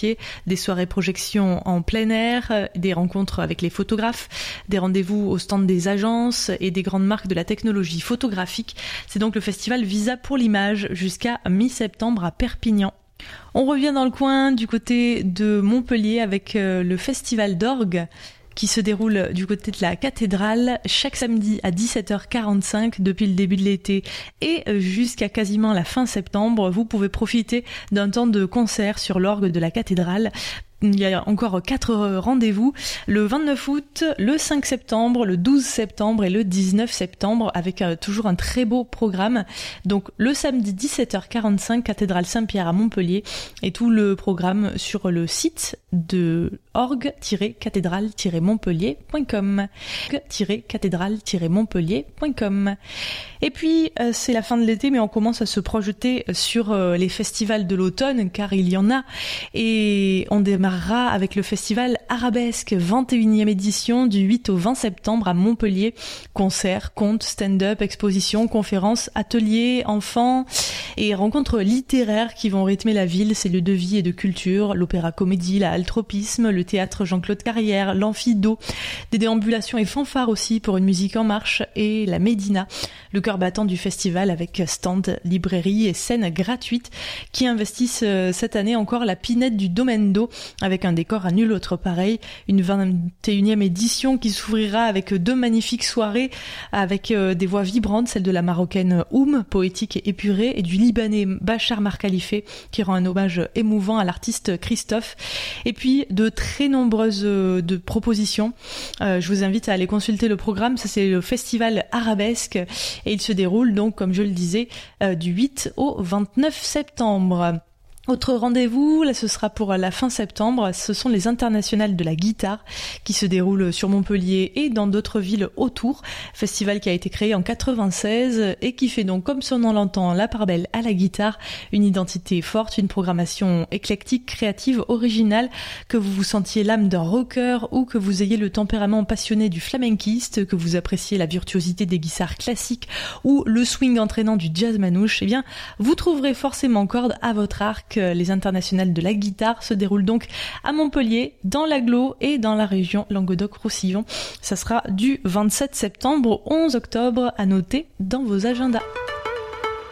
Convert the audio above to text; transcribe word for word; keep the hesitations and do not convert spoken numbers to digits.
conférenciers, des soirées projections en plein air, des rencontres avec les photographes, des rendez-vous au stand des agences et des grandes marques de la technologie photographique. C'est donc le festival Visa pour l'image jusqu'à mi-septembre à Perpignan. On revient dans le coin du côté de Montpellier avec le festival d'orgue qui se déroule du côté de la cathédrale chaque samedi à dix-sept heures quarante-cinq depuis le début de l'été et jusqu'à quasiment la fin septembre. Vous pouvez profiter d'un temps de concert sur l'orgue de la cathédrale. Il y a encore quatre rendez-vous, le vingt-neuf août, le cinq septembre, le douze septembre et le dix-neuf septembre avec euh, toujours un très beau programme. Donc le samedi dix-sept heures quarante-cinq, cathédrale Saint-Pierre à Montpellier et tout le programme sur le site de orgue tiret cathédrale tiret montpellier point com orgue cathédrale tiret montpellier point com. Et puis euh, c'est la fin de l'été mais on commence à se projeter sur euh, les festivals de l'automne car il y en a et on démarre avec le festival Arabesque, vingt et unième édition du huit au vingt septembre à Montpellier. Concerts, contes, stand-up, expositions, conférences, ateliers, enfants et rencontres littéraires qui vont rythmer la ville, ses lieux de vie et de culture, l'opéra comédie, la halle tropisme, le théâtre Jean-Claude Carrière, l'amphido, des déambulations et fanfares aussi pour une musique en marche et la Médina, le cœur battant du festival avec stand, librairie et scène gratuite qui investissent cette année encore la pinette du Domaine d'eau avec un décor à nul autre pareil, une vingt et unième édition qui s'ouvrira avec deux magnifiques soirées avec euh, des voix vibrantes, celle de la marocaine Oum, poétique et épurée, et du libanais Bachar Markhalife qui rend un hommage émouvant à l'artiste Christophe, et puis de très nombreuses euh, de propositions. Euh, je vous invite à aller consulter le programme, ça c'est le festival Arabesque et il se déroule donc comme je le disais euh, du huit au vingt-neuf septembre. Autre rendez-vous, là ce sera pour la fin septembre, ce sont les internationales de la guitare qui se déroulent sur Montpellier et dans d'autres villes autour. Festival qui a été créé en quatre-vingt-seize et qui fait donc, comme son nom l'entend, la part belle à la guitare, une identité forte, une programmation éclectique, créative, originale, que vous vous sentiez l'âme d'un rocker ou que vous ayez le tempérament passionné du flamenquiste, que vous appréciez la virtuosité des guitares classiques ou le swing entraînant du jazz manouche, eh bien vous trouverez forcément corde à votre arc. Les internationales de la guitare se déroulent donc à Montpellier, dans l'agglo et dans la région Languedoc-Roussillon. Ça sera du vingt-sept septembre au onze octobre, à noter dans vos agendas.